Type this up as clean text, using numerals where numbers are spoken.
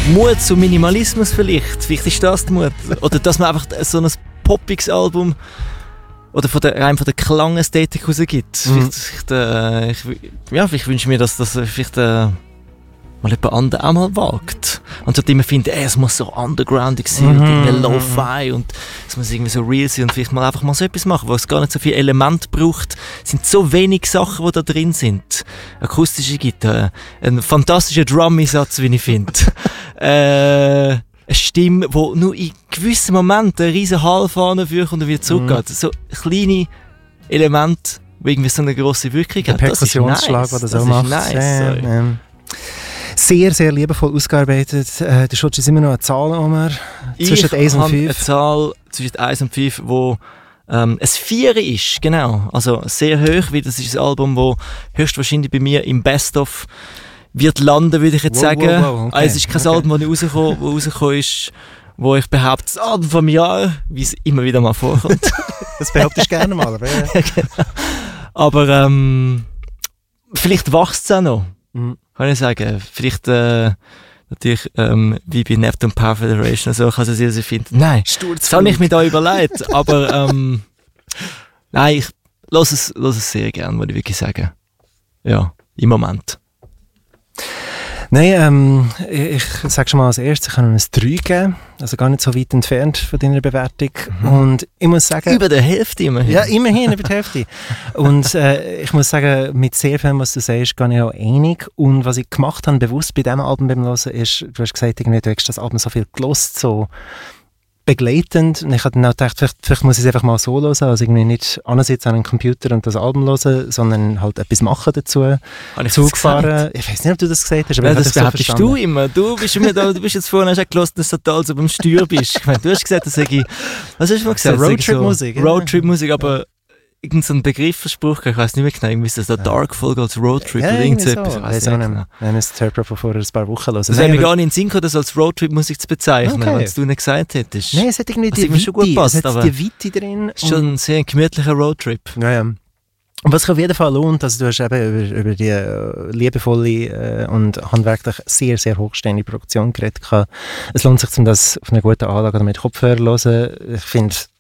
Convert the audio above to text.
Mut zum Minimalismus vielleicht. Vielleicht ist das die Mut. Oder dass man einfach so ein poppiges Album oder rein von der Klangästhetik rausgibt. Vielleicht wünsche ich mir, dass das vielleicht mal jemand anderes auch mal wagt. Und so immer findet, es muss so undergroundig sein und irgendwie Lo-Fi und es muss irgendwie so real sein und vielleicht mal einfach mal so etwas machen, wo es gar nicht so viele Elemente braucht. Es sind so wenig Sachen, die da drin sind. Akustische Gitarre, ein fantastischer Drum-Einsatz, wie ich finde. Eine Stimme, die nur in gewissen Momenten eine riesen Hallfahne führt und wieder zurückgeht. So kleine Elemente, die irgendwie so eine grosse Wirkung haben. Der Perkussionsschlag, der das auch macht. Nice, sehr, sehr liebevoll ausgearbeitet. Du schaust jetzt immer noch eine Zahl um, zwischen 1 und 5. Eine Zahl zwischen 1 und 5, wo ein 4 ist, genau. Also sehr hoch, weil das ist ein Album, das höchstwahrscheinlich bei mir im Best-of wird landen, würde ich jetzt sagen. Wow, okay. Es ist kein Album, das rausgekommen ist, wo ich behaupte, das Album vom Jahr, wie es immer wieder mal vorkommt. Das behauptest du gerne mal, aber ja. Ja, genau. Aber vielleicht wächst es auch noch. Kann ich sagen. Vielleicht natürlich wie bei Neptune Power Federation, also kann es sehr finden. Nein, das habe ich mir da überlegt. Aber nein, ich höre es sehr gern, würde ich wirklich sagen. Ja, im Moment. Nein, ich sage schon mal als erstes, ich kann ihm ein 3 geben, also gar nicht so weit entfernt von deiner Bewertung. Und ich muss sagen... Über der Hälfte immerhin. Ja, immerhin über die Hälfte. Und ich muss sagen, mit sehr viel, was du sagst, gehe ich auch einig. Und was ich gemacht habe, bewusst bei diesem Album beim Hören, ist, du hast gesagt, irgendwie, du hast das Album so viel gelost, so begleitend. Und ich habe dann auch gedacht, vielleicht muss ich es einfach mal so hören, also irgendwie nicht ansitzen an einem Computer und das Album hören, sondern halt etwas machen dazu. Zug fahren. Ich weiß nicht, ob du das gesagt hast, aber das behauptest du immer. Du bist jetzt vorhin schon gelassen, dass du total so beim Steuer bist. Ich meine, du hast gesagt, dass ich... Was hast du mal gesagt? Roadtrip-Musik. So, Roadtrip-Musik, aber irgend so ein Begriffsspruch, ich weiß nicht mehr genau, irgendwie ist das da Dark Folk als Roadtrip oder irgend so etwas. Ich weiß nicht genau. Wir müssen Turbo vor ein paar Wochen hören. Das wäre mir gar nicht in den Sinn gekommen, das als Roadtrip-Musik zu bezeichnen, wenn es du nicht gesagt hättest. Nein, es hat irgendwie die Weite drin. Es ist schon ein sehr gemütlicher Roadtrip. Ja. Und was sich auf jeden Fall lohnt, also du hast eben über die liebevolle und handwerklich sehr, sehr hochstehende Produktion geredet. Es lohnt sich, um das auf einer guten Anlage oder mit Kopfhörer zu hören. Ich finde,